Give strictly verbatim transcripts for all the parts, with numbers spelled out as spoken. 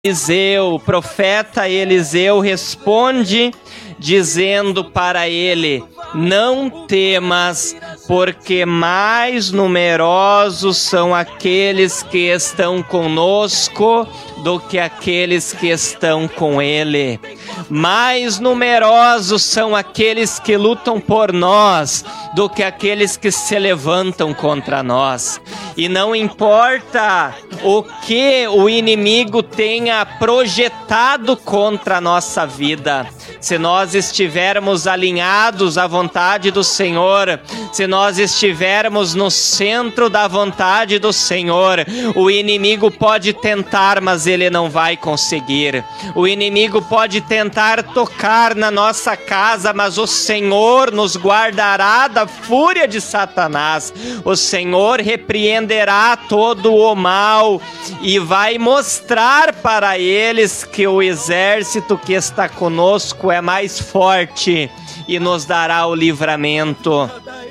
Eliseu, o profeta Eliseu responde dizendo para ele: não temas, porque mais numerosos são aqueles que estão conosco do que aqueles que estão com ele. Mais numerosos são aqueles que lutam por nós do que aqueles que se levantam contra nós. E não importa o que o inimigo tenha projetado contra a nossa vida, se nós estivermos alinhados à vontade do Senhor, se nós estivermos no centro da vontade do Senhor, o inimigo pode tentar, mas ele não vai conseguir. O inimigo pode tentar tocar na nossa casa, mas o Senhor nos guardará da fúria de Satanás. O Senhor repreenderá todo o mal e vai mostrar para eles que o exército que está conosco é mais forte e nos dará o livramento.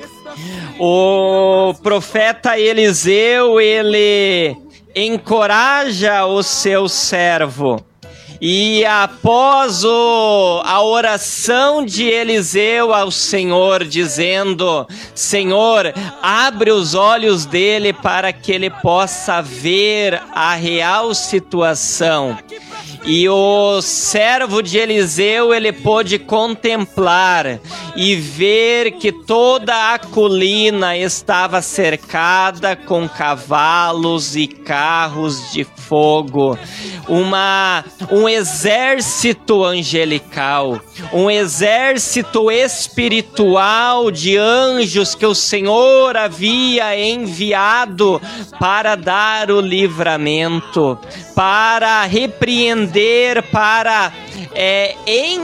O profeta Eliseu, ele encoraja o seu servo. E após o, a oração de Eliseu ao Senhor, dizendo: Senhor, abre os olhos dele para que ele possa ver a real situação. E o servo de Eliseu, ele pôde contemplar e ver que toda a colina estava cercada com cavalos e carros de fogo. Uma, um exército angelical, um exército espiritual de anjos que o Senhor havia enviado para dar o livramento, para repreender, para é,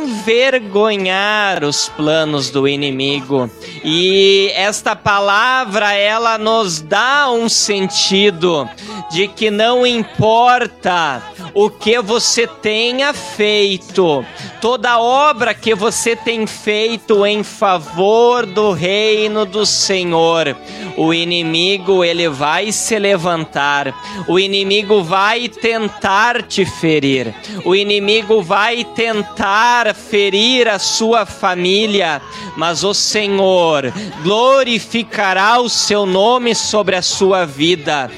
envergonhar os planos do inimigo. E esta palavra, ela nos dá um sentido de que não importa o que você tenha feito, toda obra que você tem feito em favor do reino do Senhor, o inimigo, ele vai se levantar, o inimigo vai tentar te ferir, o inimigo vai tentar ferir a sua família, mas o Senhor glorificará o seu nome sobre a sua vida,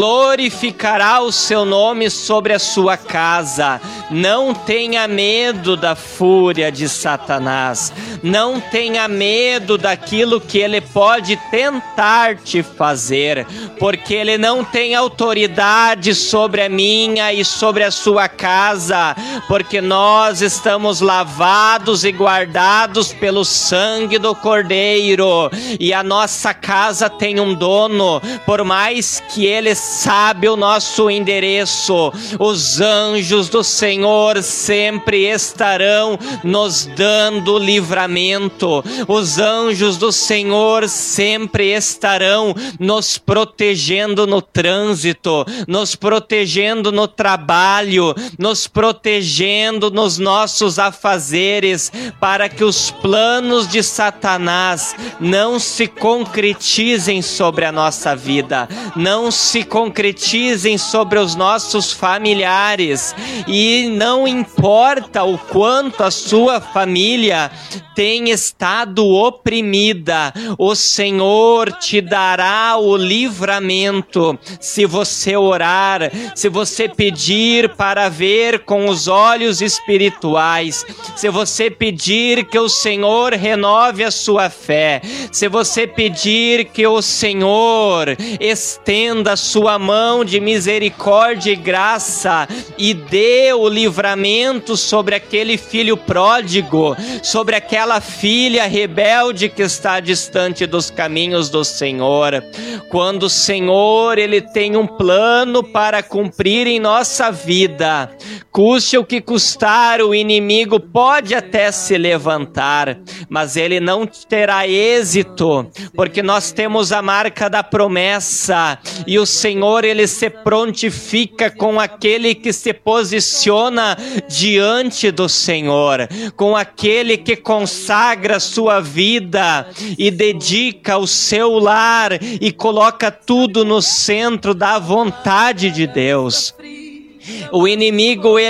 glorificará o seu nome sobre a sua casa. Não tenha medo da fúria de Satanás, não tenha medo daquilo que ele pode tentar te fazer, porque ele não tem autoridade sobre a minha e sobre a sua casa, porque nós estamos lavados e guardados pelo sangue do Cordeiro, e a nossa casa tem um dono. Por mais que ele sabe o nosso endereço, os anjos do Senhor sempre estarão nos dando livramento, os anjos do Senhor sempre estarão nos protegendo no trânsito, nos protegendo no trabalho, nos protegendo nos nossos afazeres, para que os planos de Satanás não se concretizem sobre a nossa vida, não se concretizem sobre os nossos familiares. E não importa o quanto a sua família tem estado oprimida, o Senhor te dará o livramento se você orar, se você pedir para ver com os olhos espirituais, se você pedir que o Senhor renove a sua fé, se você pedir que o Senhor estenda a sua mão de misericórdia e graça e dê o livramento sobre aquele filho pródigo, sobre aquela filha rebelde que está distante dos caminhos do Senhor. Quando o Senhor, ele tem um plano para cumprir em nossa vida, custe o que custar, o inimigo pode até se levantar, mas ele não terá êxito, porque nós temos a marca da promessa, e o Senhor, ele se prontifica com aquele que se posiciona diante do Senhor, com aquele que consagra sua vida e dedica o seu lar e coloca tudo no centro da vontade de Deus. O inimigo,